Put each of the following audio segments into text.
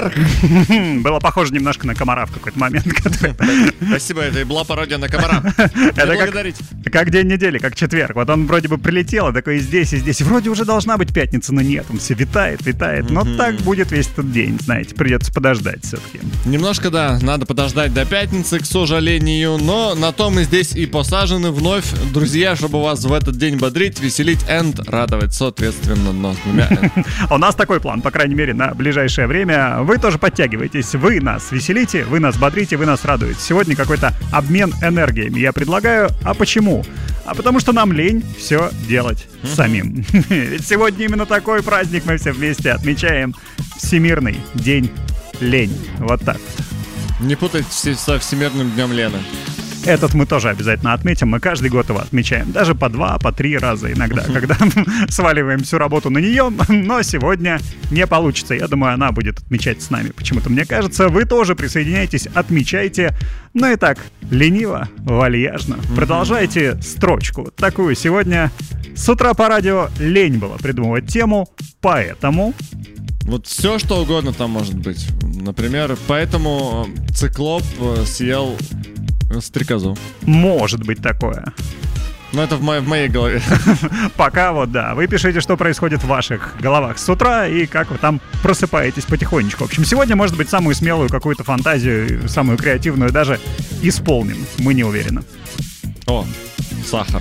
четверг! Было похоже немножко на комара в какой-то момент. Спасибо, это и была пародия на комара. Это как день недели, как четверг. Вот он вроде бы прилетел, и такой и здесь. Вроде уже должна быть пятница, но нет, он все витает. Но так будет весь этот день, знаете, придется подождать все-таки. Немножко, да, надо подождать до пятницы, к сожалению, но на то мы здесь и посажены вновь, друзья, чтобы вас в этот день бодрить, веселить и радовать, соответственно, но у нас такой план, по крайней мере, на ближайшее время. Вы тоже подтягиваетесь, вы нас веселите, вы нас бодрите, вы нас радуете. Сегодня какой-то обмен энергиями я предлагаю. А почему? А потому что нам лень все делать самим. Ведь сегодня именно такой праздник мы все вместе отмечаем. Всемирный день лень. Вот так. Не путать со Всемирным днем Лены. Этот мы тоже обязательно отметим. Мы каждый год его отмечаем. Даже по 2, по 3 раза иногда, когда сваливаем всю работу на нее. Но сегодня не получится. Я думаю, она будет отмечать с нами. Почему-то мне кажется, вы тоже присоединяйтесь, отмечайте. Ну и так, лениво, вальяжно. Продолжайте строчку. Такую сегодня с утра по радио лень было придумывать тему. Поэтому... Вот все, что угодно там может быть. Например, поэтому циклоп съел стрекозу. Может быть такое. Но это в моей голове. Пока вот, да. Вы пишите, что происходит в ваших головах с утра и как вы там просыпаетесь потихонечку. В общем, сегодня, может быть, самую смелую какую-то фантазию, самую креативную даже исполним. Мы не уверены. О, сахар.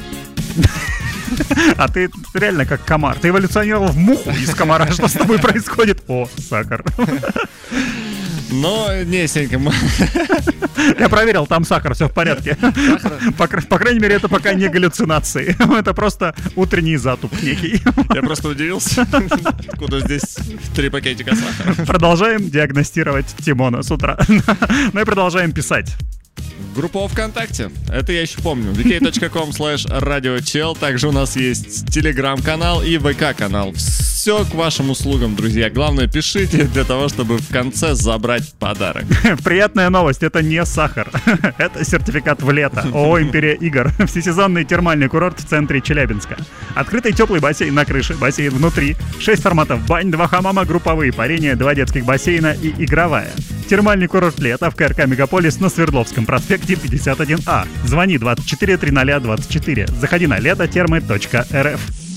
А ты реально как комар. Ты эволюционировал в муху из комара. Что с тобой происходит? О, сахар. Но, не, Сенька, я проверил, там сахар, все в порядке. По крайней мере, это пока не галлюцинации. Это просто утренний затуп некий. Я просто удивился, откуда здесь 3 пакетика сахара. Продолжаем диагностировать Тимона с утра. Ну и продолжаем писать. Группа ВКонтакте, это я еще помню, vk.com/radiochel. Также у нас есть телеграм-канал и ВК-канал. Все к вашим услугам, друзья. Главное, пишите для того, чтобы в конце забрать подарок. Приятная новость, это не сахар. Это сертификат в лето. ООО «Империя игр». Всесезонный термальный курорт в центре Челябинска. Открытый теплый бассейн на крыше, бассейн внутри, 6 форматов бань, 2 хамама, групповые парения, 2 детских бассейна и игровая. Термальный курорт лета в КРК «Мегаполис» на Свердловском проспекте 51А. Звони 24 300 24. Заходи на летотермы.рф.